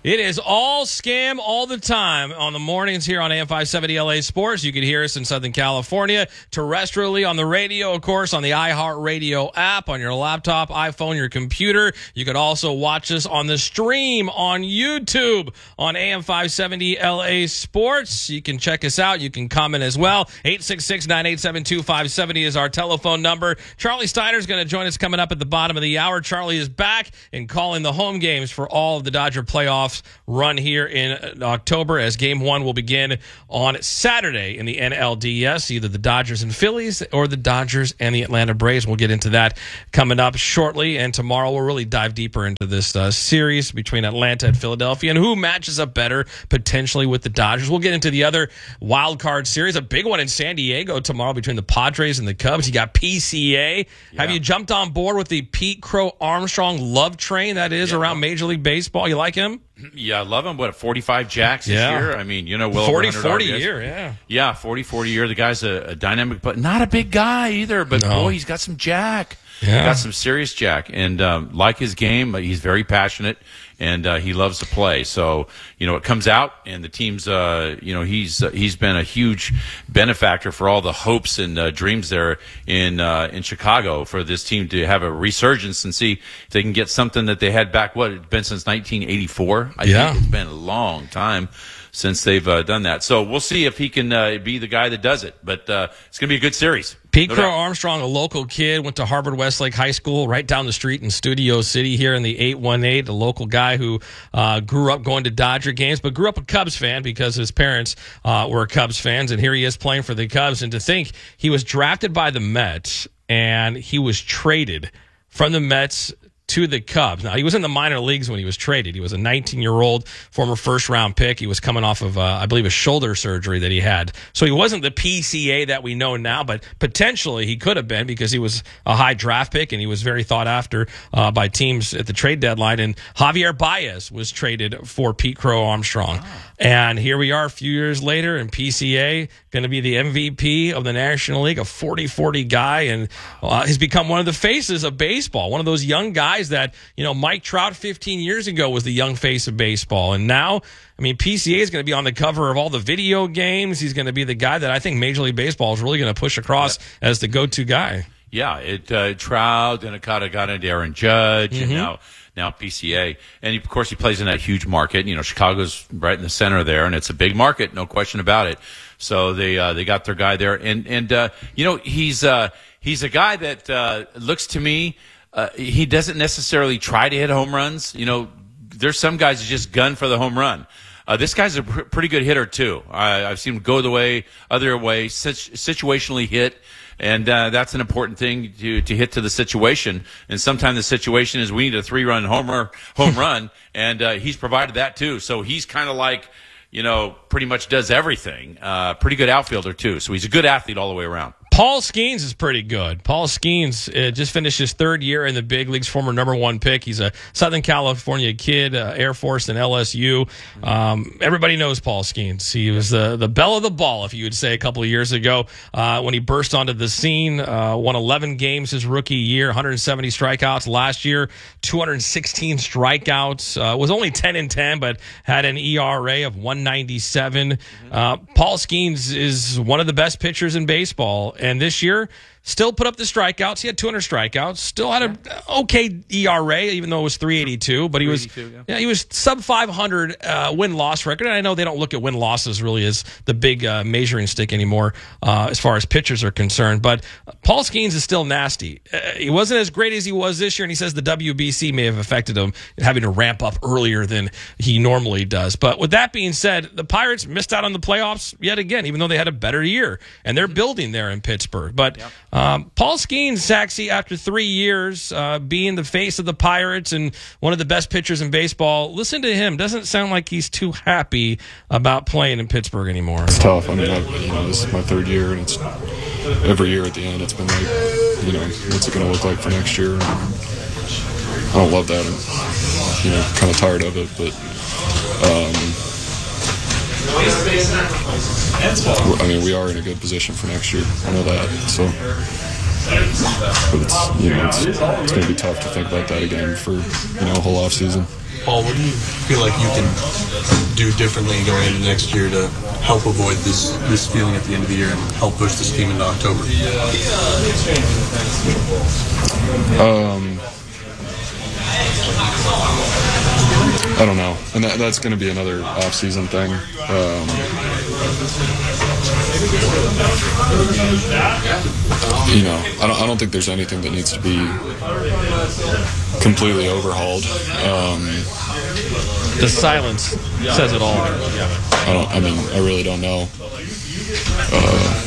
It is all scam all the time on the mornings here on A M five seventy L A Sports. You can hear us in Southern California, terrestrially on the radio, of course, on the iHeartRadio app, on your laptop, iPhone, your computer. You could also watch us on the stream on YouTube on A M five seventy L A Sports. You can check us out. You can comment as well. eight six six, nine eight seven, two five seven zero is our telephone number. Charlie Steiner is going to join us coming up at the bottom of the hour. Charlie is back and calling the home games for all of the Dodger playoffs run here in October, as game one will begin on Saturday in the N L D S, either the Dodgers and Phillies or the Dodgers and the Atlanta Braves. We'll get into that coming up shortly, and tomorrow we'll really dive deeper into this uh, series between Atlanta and Philadelphia and who matches up better potentially with the Dodgers. We'll get into the other wild card series, a big one in San Diego tomorrow between the Padres and the Cubs. You got P C A. Yeah. Have you jumped on board with the Pete Crow Armstrong love train that is yeah. around Major League Baseball? You like him? Yeah, I love him. What, forty-five jacks this yeah. year? I mean, you know, well forty, forty a year, yeah. Yeah, forty, forty a year. The guy's a, a dynamic, but not a big guy either. But, no. boy, he's got some jack. Yeah. He got some serious jack. And um, like his game, he's very passionate, and uh, he loves to play. So, you know, it comes out, and the team's, uh, you know, he's uh, he's been a huge benefactor for all the hopes and uh, dreams there in uh, in Chicago for this team to have a resurgence and see if they can get something that they had back, what, it's been since nineteen eighty-four? I yeah. think it's been a long time since they've uh, done that. So we'll see if he can uh, be the guy that does it. But uh, it's going to be a good series. Pete no Crow doubt. Armstrong, a local kid, went to Harvard Westlake High School right down the street in Studio City here in the eight one eight, a local guy who uh, grew up going to Dodger games, but grew up a Cubs fan because his parents uh, were Cubs fans, and here he is playing for the Cubs. And to think he was drafted by the Mets, and he was traded from the Mets to the Cubs. Now, he was in the minor leagues when he was traded. He was a nineteen-year-old former first-round pick. He was coming off of, uh, I believe, a shoulder surgery that he had. So he wasn't the P C A that we know now, but potentially he could have been because he was a high draft pick, and he was very thought after uh, by teams at the trade deadline. And Javier Baez was traded for Pete Crow Armstrong. Oh. And here we are a few years later, and P C A going to be the M V P of the National League, a forty forty guy, and uh, he's become one of the faces of baseball, one of those young guys that, you know, Mike Trout fifteen years ago was the young face of baseball. And now, I mean, P C A is going to be on the cover of all the video games. He's going to be the guy that I think Major League Baseball is really going to push across yeah. as the go-to guy. Yeah, it uh, Trout, and it got, got into Aaron Judge, mm-hmm. and now now P C A. And, of course, he plays in that huge market. You know, Chicago's right in the center there, and it's a big market, no question about it. So they uh, they got their guy there. And, and uh, you know, he's uh, he's a guy that uh, looks to me, uh, he doesn't necessarily try to hit home runs. You know, there's some guys who just gun for the home run. Uh, this guy's a pr- pretty good hitter, too. I, I've seen him go the way, other way, situ- situationally hit. And uh, that's an important thing to to hit to the situation. And sometimes the situation is we need a three-run homer, home run, and uh, he's provided that too. So he's kind of like, you know, pretty much does everything. Uh, pretty good outfielder too. So he's a good athlete all the way around. Paul Skeens is pretty good. Paul Skeens uh, just finished his third year in the big leagues, former number one pick. He's a Southern California kid, uh, Air Force and L S U. Um, everybody knows Paul Skeens. He was the, the belle of the ball, if you would say, a couple of years ago uh, when he burst onto the scene. Uh, won eleven games his rookie year, one hundred seventy strikeouts last year, two hundred sixteen strikeouts. Uh, was only ten and ten, but had an E R A of one ninety-seven. Uh, Paul Skeens is one of the best pitchers in baseball. And this year, still put up the strikeouts. He had two hundred strikeouts. Still had an okay E R A, even though it was three eighty-two. But he was, yeah. yeah, he was sub five hundred uh, win-loss record. And I know they don't look at win-losses really as the big uh, measuring stick anymore uh, as far as pitchers are concerned. But Paul Skeens is still nasty. Uh, he wasn't as great as he was this year, and he says the W B C may have affected him having to ramp up earlier than he normally does. But with that being said, the Pirates missed out on the playoffs yet again, even though they had a better year. And they're building there in Pittsburgh. But yep. Um, Paul Skeens, Saxy, after three years uh, being the face of the Pirates and one of the best pitchers in baseball, listen to him. Doesn't sound like he's too happy about playing in Pittsburgh anymore. It's tough. I mean, I, you know, this is my third year, and it's every year at the end, it's been like, you know, what's it going to look like for next year? And I don't love that. I'm, you know, kind of tired of it, but. Um, I mean, we are in a good position for next year. I know that. So, but it's, you know, it's, it's going to be tough to think about that again for, you know, a whole off season. Paul, what do you feel like you can do differently going into next year to help avoid this this feeling at the end of the year and help push this team into October? Um, I don't know, and that, that's going to be another off-season thing. Um, you know, I don't, I don't think there's anything that needs to be completely overhauled. Um, the silence says it all. I don't. I mean, I really don't know. Uh,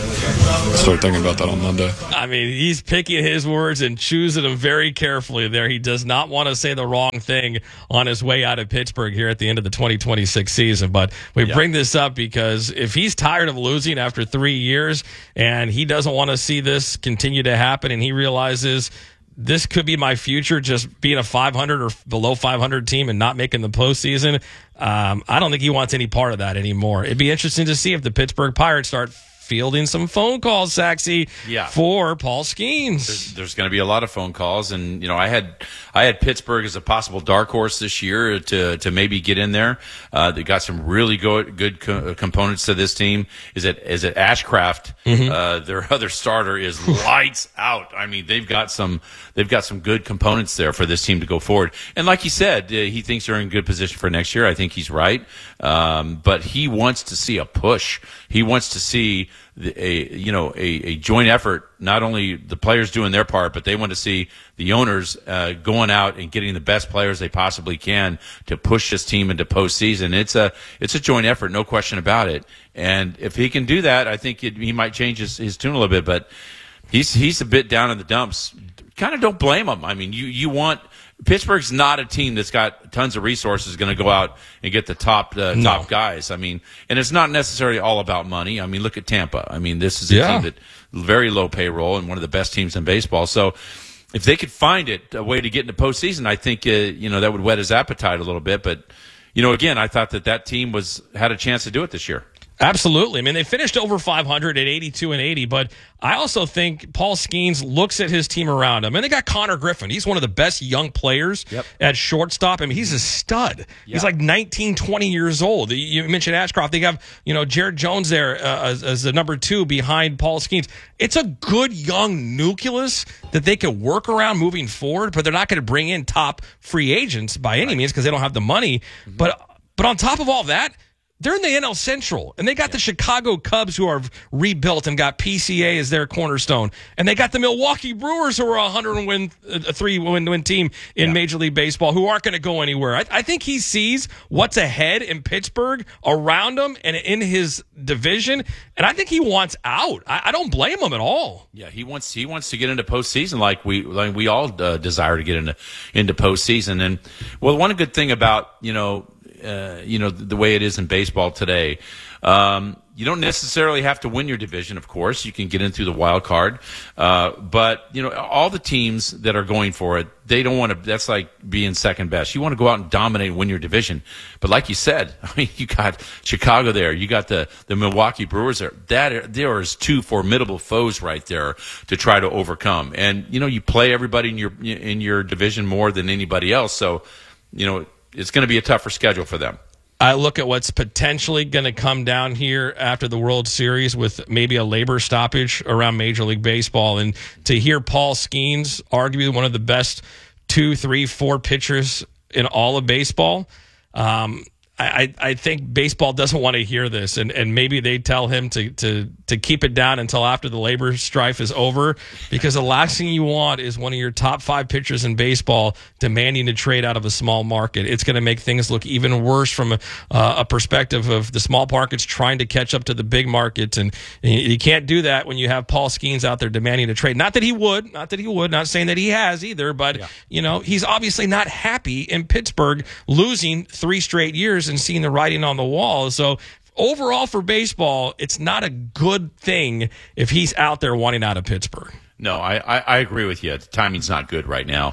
start thinking about that on Monday. I mean, he's picking his words and choosing them very carefully there. He does not want to say the wrong thing on his way out of Pittsburgh here at the end of the twenty twenty-six season. But we yeah. bring this up because if he's tired of losing after three years and he doesn't want to see this continue to happen, and he realizes this could be my future, just being a five hundred or below five hundred team and not making the postseason, um, I don't think he wants any part of that anymore. It'd be interesting to see if the Pittsburgh Pirates start fielding some phone calls, Saxy, yeah. for Paul Skeens. There's, there's going to be a lot of phone calls, and you know, I had I had Pittsburgh as a possible dark horse this year to to maybe get in there. Uh, they got some really good good co- components to this team. Is it is it Ashcraft? Mm-hmm. Uh, their other starter is lights out. I mean, they've got some they've got some good components there for this team to go forward. And like he said, uh, he thinks they're in good position for next year. I think he's right, um, but he wants to see a push. He wants to see the, a you know a, a joint effort. Not only the players doing their part, but they want to see the owners uh, going out and getting the best players they possibly can to push this team into postseason. It's a it's a joint effort, no question about it. And if he can do that, I think it, he might change his, his tune a little bit. But he's he's a bit down in the dumps. Kind of don't blame him. I mean, you you want. Pittsburgh's not a team that's got tons of resources going to go out and get the top uh, no. top guys. I mean, and it's not necessarily all about money. I mean, look at Tampa. I mean, this is a yeah. team that very low payroll and one of the best teams in baseball. So if they could find it a way to get into postseason, I think uh, you know that would whet his appetite a little bit. But you know, again, I thought that that team was had a chance to do it this year. Absolutely. I mean, they finished over five hundred at eighty-two and eighty, but I also think Paul Skeens looks at his team around him. And they got Connor Griffin. He's one of the best young players yep. at shortstop. I mean, he's a stud. Yeah. He's like nineteen, twenty years old. You mentioned Ashcroft. They have, you know, Jared Jones there uh, as, as the number two behind Paul Skeens. It's a good young nucleus that they could work around moving forward, but they're not going to bring in top free agents by any right. means because they don't have the money. Mm-hmm. But But on top of all that, they're in the N L Central, and they got yeah. the Chicago Cubs who are rebuilt and got P C A as their cornerstone, and they got the Milwaukee Brewers who are a hundred win, a three win win team in yeah. Major League Baseball who aren't going to go anywhere. I, I think he sees what's ahead in Pittsburgh around him and in his division, and I think he wants out. I, I don't blame him at all. Yeah, he wants he wants to get into postseason like we like we all uh, desire to get into into postseason. And well, one good thing about you know. Uh, you know, the, the way it is in baseball today. Um, you don't necessarily have to win your division, of course. You can get in through the wild card. Uh, but, you know, all the teams that are going for it, they don't want to – that's like being second best. You want to go out and dominate and win your division. But like you said, I mean, you got Chicago there. You got the, the Milwaukee Brewers there. That, there is two formidable foes right there to try to overcome. And, you know, you play everybody in your in your division more than anybody else. So, you know – it's going to be a tougher schedule for them. I look at what's potentially going to come down here after the World Series with maybe a labor stoppage around Major League Baseball. And to hear Paul Skeens, arguably one of the best two, three, four pitchers in all of baseball, um, I, I think baseball doesn't want to hear this, and, and maybe they tell him to, to, to keep it down until after the labor strife is over, because the last thing you want is one of your top five pitchers in baseball demanding to trade out of a small market. It's going to make things look even worse from a, uh, a perspective of the small markets trying to catch up to the big markets, and you can't do that when you have Paul Skeens out there demanding to trade. Not that he would, not that he would, not saying that he has either, but yeah. you know, he's obviously not happy in Pittsburgh losing three straight years and seeing the writing on the wall. So overall for baseball, it's not a good thing if he's out there wanting out of Pittsburgh. No, I, I, I agree with you. The timing's not good right now.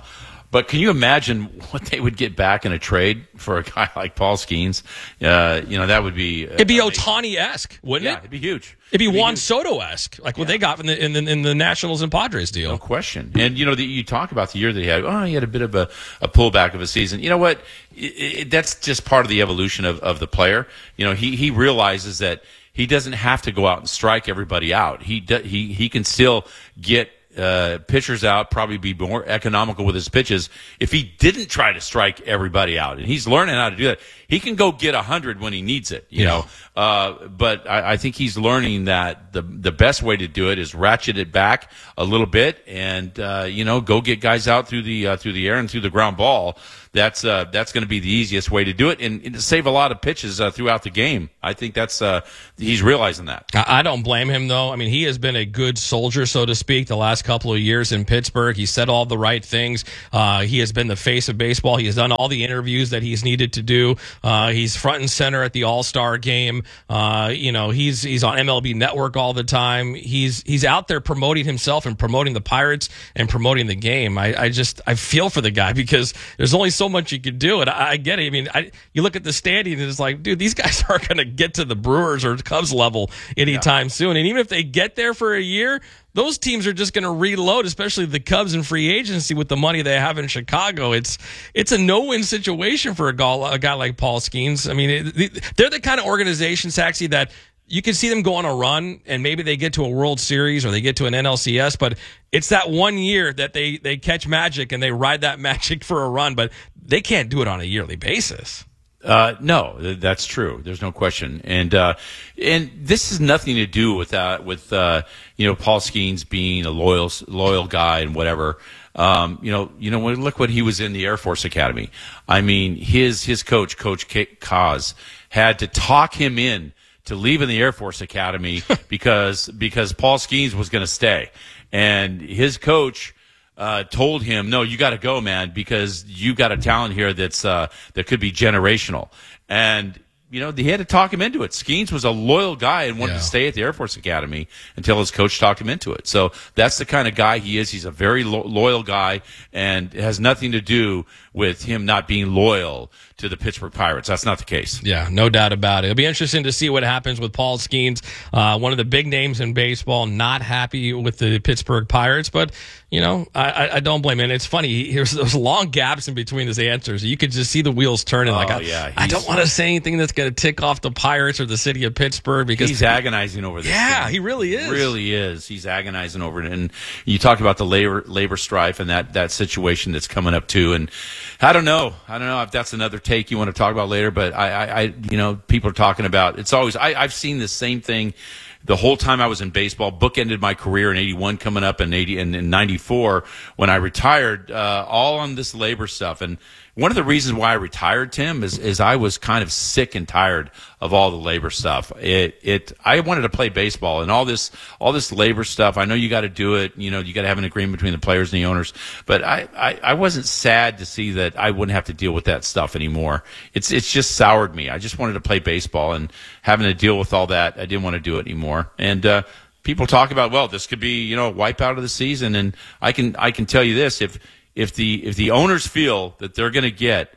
But can you imagine what they would get back in a trade for a guy like Paul Skeens? Uh, you know, that would be... Uh, it'd be Ohtani-esque, wouldn't yeah, it? it'd be huge. It'd be it'd Juan be Soto-esque, like what yeah. they got in the, in the in the Nationals and Padres deal. No question. And, you know, the, you talk about the year that he had. Oh, he had a bit of a, a pullback of a season. You know what? It, it, that's just part of the evolution of, of the player. You know, he, he realizes that he doesn't have to go out and strike everybody out. He do, he he can still get uh, pitchers out, probably be more economical with his pitches if he didn't try to strike everybody out. And he's learning how to do that. He can go get a hundred when he needs it, you yeah. know. Uh, but I, I think he's learning that the the best way to do it is ratchet it back a little bit, and uh, you know, go get guys out through the uh, through the air and through the ground ball. That's uh, that's going to be the easiest way to do it, and, and to save a lot of pitches uh, throughout the game. I think that's uh, he's realizing that. I don't blame him, though. I mean, he has been a good soldier, so to speak, the last couple of years in Pittsburgh. He said all the right things. Uh, he has been the face of baseball. He has done all the interviews that he's needed to do. Uh, he's front and center at the All-Star game. Uh, you know, he's he's on M L B Network all the time. He's he's out there promoting himself and promoting the Pirates and promoting the game. I, I just I feel for the guy because there's only so much you could do. And I, I get it. I mean, I, you look at the standing and it's like, dude, these guys aren't going to get to the Brewers or Cubs level anytime yeah. soon. And even if they get there for a year, those teams are just going to reload, especially the Cubs in free agency with the money they have in Chicago. It's it's a no-win situation for a guy, a guy like Paul Skeens. I mean, it, they're the kind of organization, Saxy, that you can see them go on a run and maybe they get to a World Series or they get to an N L C S, but it's that one year that they, they catch magic and they ride that magic for a run, but they can't do it on a yearly basis. Uh, no, that's true. There's no question. And, uh, and this has nothing to do with, uh, with, uh, you know, Paul Skeens being a loyal, loyal guy and whatever. Um, you know, you know, look what he was in the Air Force Academy. I mean, his, his coach, Coach Kaz, had to talk him in to leave in the Air Force Academy because, because Paul Skeens was going to stay. And his coach, Uh, told him, no, you got to go, man, because you got a talent here that's uh, that could be generational. And you know, he had to talk him into it. Skeens was a loyal guy and wanted yeah. to stay at the Air Force Academy until his coach talked him into it. So that's the kind of guy he is. He's a very lo- loyal guy, and it has nothing to do with him not being loyal to the Pittsburgh Pirates. That's not the case. Yeah, no doubt about it. It'll be interesting to see what happens with Paul Skeens, uh, one of the big names in baseball, not happy with the Pittsburgh Pirates, but you know, I, I don't blame him. And it's funny, there's those long gaps in between his answers. You could just see the wheels turning. Oh, like, I, yeah, I don't want to say anything that's going to tick off the Pirates or the city of Pittsburgh because he's agonizing over this. Yeah, thing. he really is. Really is. He's agonizing over it. And you talk about the labor labor strife and that that situation that's coming up too. And I don't know. I don't know if that's another take you want to talk about later. But I, I, I you know, people are talking about. It's always. I, I've seen the same thing. The whole time I was in baseball, bookended my career in eighty-one, coming up in eighty and in ninety-four when I retired, uh, all on this labor stuff. And one of the reasons why I retired, Tim, is, is I was kind of sick and tired of all the labor stuff. It, it, I wanted to play baseball and all this, all this labor stuff. I know you got to do it. You know, you got to have an agreement between the players and the owners. But I, I, I wasn't sad to see that I wouldn't have to deal with that stuff anymore. It's, it's just soured me. I just wanted to play baseball, and having to deal with all that, I didn't want to do it anymore. And, uh, people talk about, well, this could be, you know, a wipeout of the season. And I can, I can tell you this, if, If the if the owners feel that they're going to get,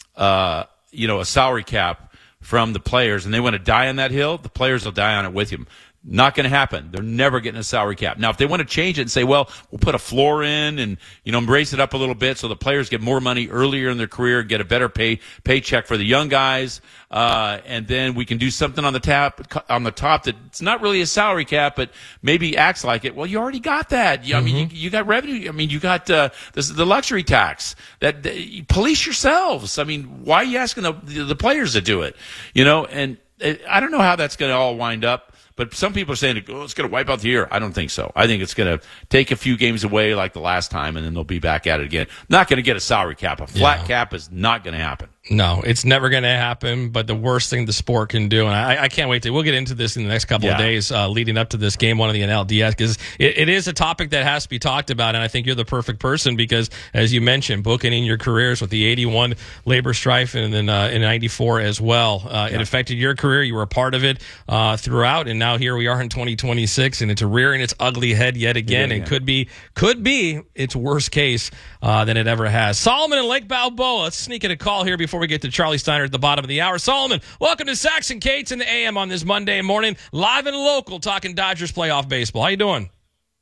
uh, you know, a salary cap from the players and they want to die on that hill, the players will die on it with him. Not going to happen. They're never getting a salary cap. Now, if they want to change it and say, well, we'll put a floor in and, you know, raise it up a little bit so the players get more money earlier in their career, get a better pay paycheck for the young guys, uh, and then we can do something on the tap on the top that's not really a salary cap, but maybe acts like it. Well, you already got that. You, mm-hmm. I mean, you, you got revenue. I mean, you got uh, this, the luxury tax. That, that you police yourselves. I mean, why are you asking the, the players to do it? You know, and it, I don't know how that's going to all wind up. But some people are saying, oh, it's going to wipe out the year. I don't think so. I think it's going to take a few games away like the last time, and then they'll be back at it again. Not going to get a salary cap. A flat yeah. cap is not going to happen. No, it's never going to happen, but the worst thing the sport can do, and I, I can't wait to, we'll get into this in the next couple Yeah. of days uh, leading up to this game one of the N L D S, because it, it is a topic that has to be talked about, and I think you're the perfect person because, as you mentioned, bookending your careers with the eighty-one labor strife and then uh, in ninety-four as well. Uh, Yeah. It affected your career. You were a part of it uh, throughout, and now here we are in twenty twenty-six, and it's rearing its ugly head yet again, Yeah, and yeah. could be could be its worst case uh, than it ever has. Solomon and Lake Balboa, let's sneak in a call here before we get to Charlie Steiner at the bottom of the hour. Solomon, welcome to Sax and Cates in the A M on this Monday morning, live and local, talking Dodgers playoff baseball. How you doing?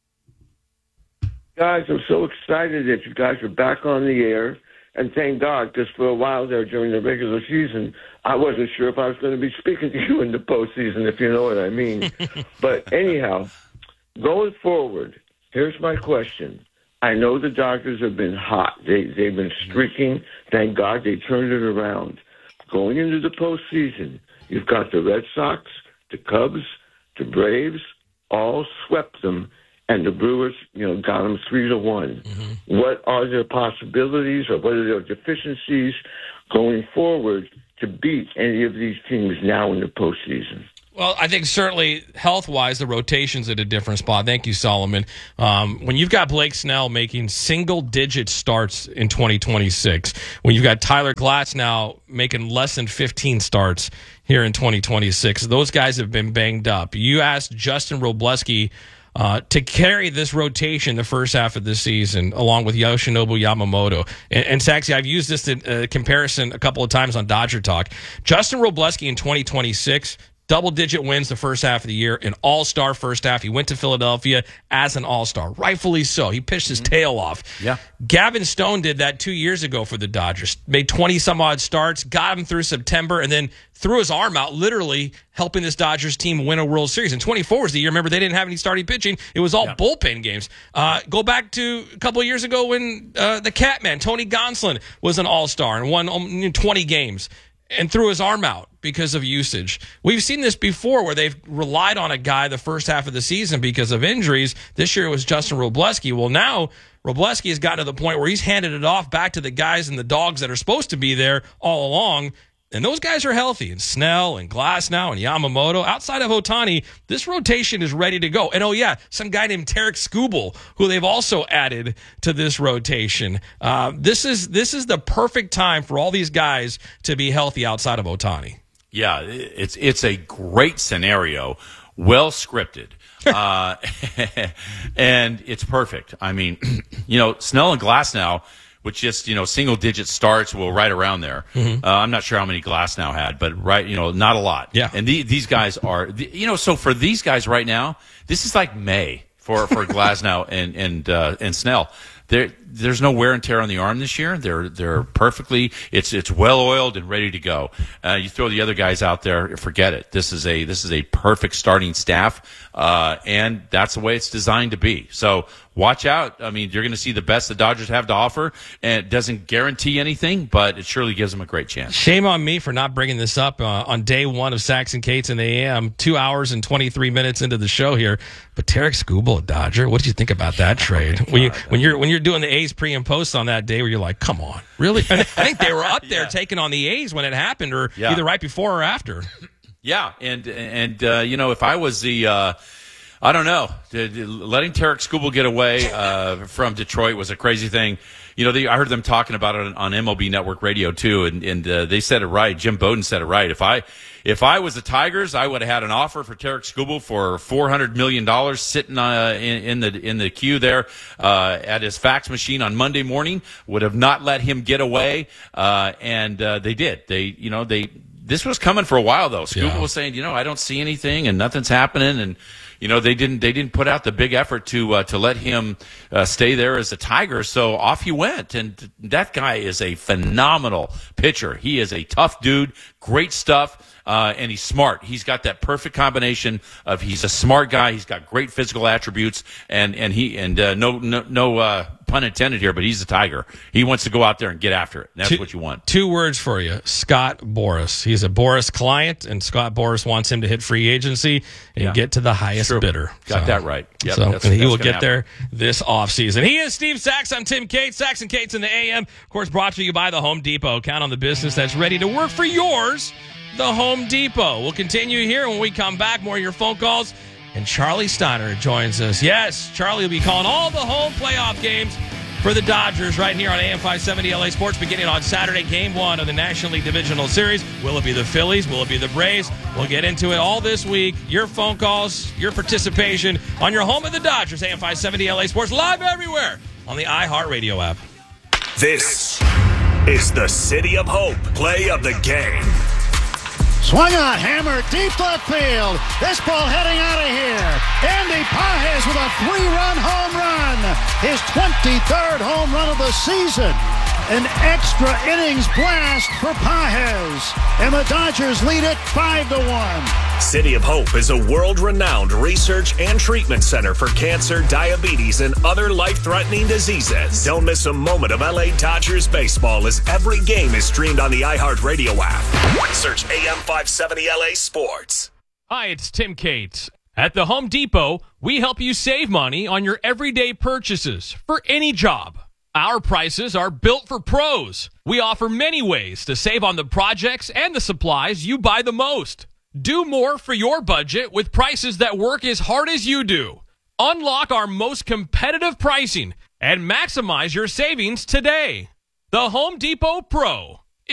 Guys, I'm so excited that you guys are back on the air, and thank God, because for a while there during the regular season, I wasn't sure if I was going to be speaking to you in the postseason, if you know what I mean. But anyhow, going forward, here's my question. I know the Dodgers have been hot. They, they've been streaking. Thank God they turned it around. Going into the postseason, you've got the Red Sox, the Cubs, the Braves, all swept them, and the Brewers, you know, got them three to one. Mm-hmm. What are their possibilities, or what are their deficiencies going forward to beat any of these teams now in the postseason? Well, I think certainly health-wise, the rotation's at a different spot. Thank you, Solomon. Um, when you've got Blake Snell making single-digit starts in twenty twenty-six, when you've got Tyler Glatz now making less than fifteen starts here in twenty twenty-six, those guys have been banged up. You asked Justin Robleski uh, to carry this rotation the first half of the season, along with Yoshinobu Yamamoto. And, and Saxy, I've used this in, uh, comparison a couple of times on Dodger Talk. Justin Robleski in twenty twenty-six, double-digit wins the first half of the year, an all-star first half. He went to Philadelphia as an all-star, rightfully so. He pitched his mm-hmm. tail off. Yeah. Gavin Stone did that two years ago for the Dodgers. Made twenty-some-odd starts, got him through September, and then threw his arm out, literally helping this Dodgers team win a World Series. And twenty-four was the year, remember, they didn't have any starting pitching. It was all yeah. bullpen games. Uh, go back to a couple of years ago when uh, the Catman, Tony Gonsolin, was an all-star and won um, twenty games and threw his arm out because of usage. We've seen this before where they've relied on a guy the first half of the season because of injuries. This year it was Justin Robleski. Well, now Robleski has gotten to the point where he's handed it off back to the guys and the dogs that are supposed to be there all along. And those guys are healthy. And Snell and Glasnow and Yamamoto. Outside of Ohtani, this rotation is ready to go. And, oh, yeah, some guy named Tarek Skubal, who they've also added to this rotation. Uh, this is this is the perfect time for all these guys to be healthy outside of Ohtani. Yeah, it's it's a great scenario, well scripted. uh, and it's perfect. I mean, you know, Snell and Glasnow, with just, you know, single-digit starts, well, right around there. Mm-hmm. Uh, I'm not sure how many Glasnow had, but, right, you know, not a lot. Yeah. And the, these guys are, you know, so for these guys right now, this is like May for, for Glasnow and, and, uh, and Snell. There, there's no wear and tear on the arm this year. They're they're perfectly. It's it's well oiled and ready to go. Uh, you throw the other guys out there, forget it. This is a this is a perfect starting staff, uh, and that's the way it's designed to be. So watch out. I mean, you're going to see the best the Dodgers have to offer, and it doesn't guarantee anything, but it surely gives them a great chance. Shame on me for not bringing this up uh, on day one of Sax and Cates in the A M. Two hours and twenty-three minutes into the show here. But Tarek Skubal, a Dodger, what did you think about that trade? When you when you're when you're doing the A's pre and post on that day, where you're like, come on, really? And I think they were up there yeah. taking on the A's when it happened, or yeah. either right before or after. Yeah, and and uh, you know, if I was the, uh, I don't know, letting Tarek Skubal get away uh, from Detroit was a crazy thing. You know, they, I heard them talking about it on, on M L B Network Radio too, and and uh, they said it right. Jim Bowden said it right. If I if I was the Tigers, I would have had an offer for Tarek Skubal for four hundred million dollars sitting uh, in, in the in the queue there uh, at his fax machine on Monday morning. Would have not let him get away, uh, and uh, they did. They, you know, they. This was coming for a while though. Skubal yeah. was saying, you know, I don't see anything and nothing's happening, and you know, they didn't they didn't put out the big effort to uh, to let him uh, stay there as a Tiger. So off he went, and that guy is a phenomenal pitcher. He is a tough dude, great stuff. Uh, and he's smart. He's got that perfect combination of he's a smart guy. He's got great physical attributes, and and he and uh, no no no uh, pun intended here, but he's a tiger. He wants to go out there and get after it. That's two, what you want. Two words for you. Scott Boras. He's a Boras client, and Scott Boras wants him to hit free agency and Yeah. get to the highest True. bidder. Got So- that right. Yep, so that's- and he that's will gonna get happen. there this offseason. He is Steve Sachs. I'm Tim Cates. Sachs and Cates in the A M. Of course, brought to you by the Home Depot. Count on the business that's ready to work for yours, the Home Depot. We'll continue here when we come back. More of your phone calls. And Charlie Steiner joins us. Yes, Charlie will be calling all the home playoff games for the Dodgers right here on A M five seventy L A Sports beginning on Saturday, game one of the National League Divisional Series. Will it be the Phillies? Will it be the Braves? We'll get into it all this week. Your phone calls, your participation on your home of the Dodgers, A M five seventy L A Sports, live everywhere on the iHeartRadio app. This is the City of Hope play of the game. Swung on, hammer, deep left field. This ball heading out of here. Andy Pages with a three-run home run. His twenty-third home run of the season. An extra innings blast for Pages. And the Dodgers lead it five to one. City of Hope is a world-renowned research and treatment center for cancer, diabetes, and other life-threatening diseases. Don't miss a moment of L A Dodgers baseball as every game is streamed on the iHeartRadio app. Search A M five seventy L A Sports. Hi, it's Tim Cates. At the Home Depot, we help you save money on your everyday purchases for any job. Our prices are built for pros. We offer many ways to save on the projects and the supplies you buy the most. Do more for your budget with prices that work as hard as you do. Unlock our most competitive pricing and maximize your savings today. The Home Depot Pro.